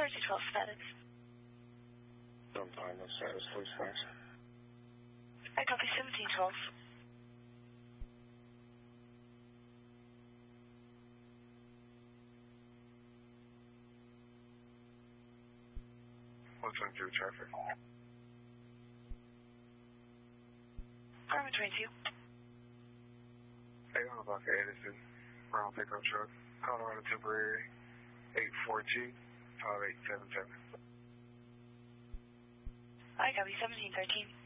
12 status. Sometime no status, please, thanks. I copy 1712. What's on through traffic? Garmin 22. Hey, I'm about Edison. Brown pickup truck. Colorado temporary. 84G. 5877. I copy 1713.